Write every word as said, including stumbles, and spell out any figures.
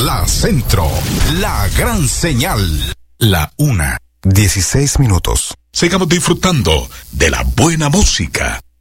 la Centro, la gran señal, la una, dieciséis minutos. Sigamos disfrutando de la buena música